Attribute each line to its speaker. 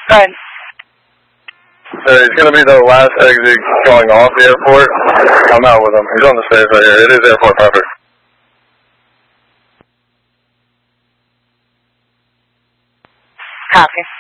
Speaker 1: Fine.
Speaker 2: He's going to be the last exit going off the airport. I'm out with him. He's on the stairs right here. It is airport proper.
Speaker 1: Copy.